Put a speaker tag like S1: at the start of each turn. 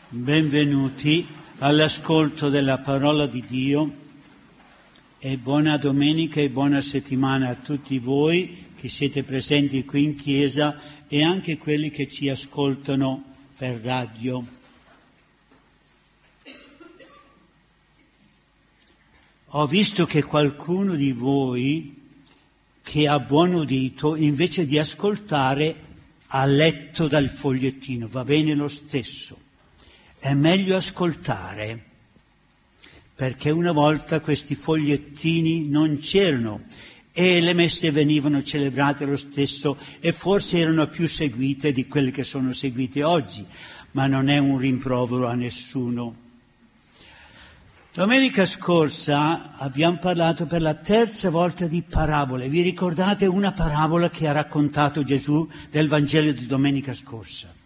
S1: Benvenuti all'ascolto della parola di Dio e buona domenica e buona settimana a tutti voi che siete presenti qui in chiesa e anche quelli che ci ascoltano per radio. Ho visto che qualcuno di voi che ha buon udito, invece di ascoltare, ha letto dal fogliettino. Va bene lo stesso. È meglio ascoltare, perché una volta questi fogliettini non c'erano e le messe venivano celebrate lo stesso e forse erano più seguite di quelle che sono seguite oggi, ma non è un rimprovero a nessuno. Domenica scorsa abbiamo parlato per la terza volta di parabole. Vi ricordate una parabola che ha raccontato Gesù del Vangelo di domenica scorsa?